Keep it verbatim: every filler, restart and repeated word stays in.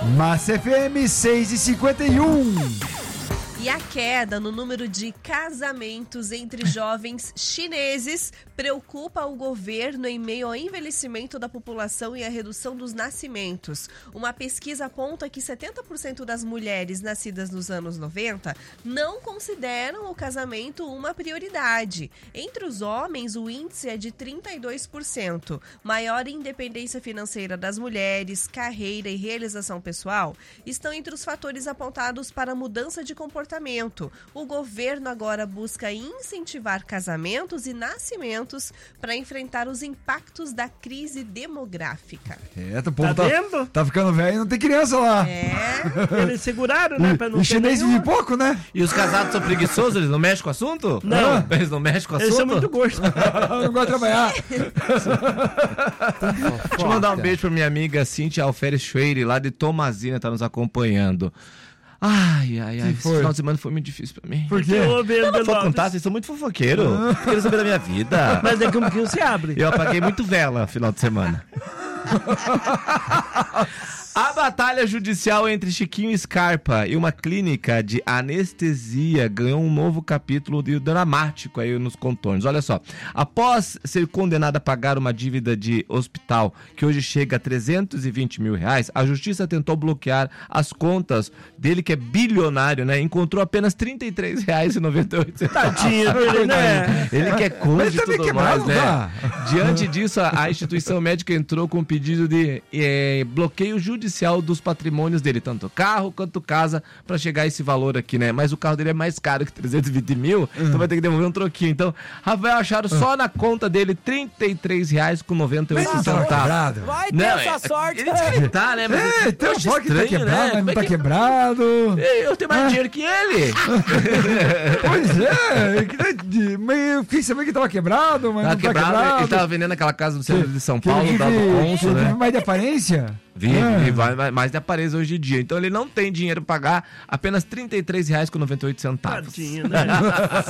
Massa F M seis e cinquenta e um. E a queda no número de casamentos entre jovens chineses preocupa o governo em meio ao envelhecimento da população e à redução dos nascimentos. Uma pesquisa aponta que setenta por cento das mulheres nascidas nos anos noventa não consideram o casamento uma prioridade. Entre os homens, o índice é de trinta e dois por cento. Maior independência financeira das mulheres, carreira e realização pessoal estão entre os fatores apontados para a mudança de comportamento. O governo agora busca incentivar casamentos e nascimentos para enfrentar os impactos da crise demográfica. É, o povo Tá tá, vendo? tá ficando velho e não tem criança lá. É. Eles seguraram, né? Pra não E ter chinês nenhuma. vive pouco, né? E os casados são preguiçosos? Eles não mexem com o assunto? Não. Eles não mexem com o assunto? Eles são muito gosto. Não gosta de trabalhar. Deixa eu mandar um beijo pra minha amiga Cíntia Alferes Schweire, lá de Tomazina, tá nos acompanhando. Ai, ai, ai, esse foi? final de semana foi muito difícil pra mim. Por quê? Eu ouvi Eu não vou Lopes. contar, vocês são muito fofoqueiros. Querem saber da minha vida. Mas daqui a um pouquinho se abre. Eu apaguei muito vela final de semana. A batalha judicial entre Chiquinho Scarpa e uma clínica de anestesia ganhou um novo capítulo de dramático aí nos contornos. Olha só, após ser condenado a pagar uma dívida de hospital que hoje chega a trezentos e vinte mil reais, a justiça tentou bloquear as contas dele, que é bilionário, né? Encontrou apenas trinta e três reais e noventa e oito centavos. Tadinho dele, né? Ele quer Mas conde e tá meio tudo quebrado, mais, né? tá? Diante disso, a, a instituição médica entrou com um pedido de eh, bloqueio judicial dos patrimônios dele, tanto carro quanto casa, pra chegar a esse valor aqui, né? Mas o carro dele é mais caro que trezentos e vinte mil, então vai ter que devolver um troquinho. Então, Rafael acharam só na conta dele trinta e três reais com noventa e oito Mas não tá centavos. quebrado. Vai ter Não, essa é- sorte. Ele disse que ele tá, né? Mas É, eu então acho fala que tá estranho, quebrado, né? mas Como não é tá que- quebrado. Eu tenho mais dinheiro que ele. Pois é, que- de- mas eu fiquei sabendo que tava quebrado, mas Tá não tá quebrado, quebrado. ele tava vendendo aquela casa no centro de São Que ele Paulo, vive- dado Consul, que ele né? vive mais de aparência. Vive, Ah. vive, vai- vai mais de aparência hoje em dia. Então ele não tem dinheiro pra pagar apenas trinta e três reais com noventa e oito centavos. Tadinho, né?